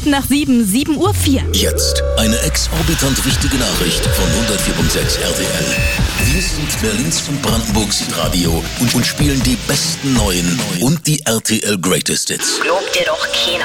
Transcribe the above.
Minuten nach 7, 7:04 Uhr. Jetzt eine exorbitant wichtige Nachricht von 104.6 RTL. Wir sind Berlins und Brandenburgs Hitradio und spielen die besten neuen und die RTL Greatest Hits. Glaubt dir doch keiner.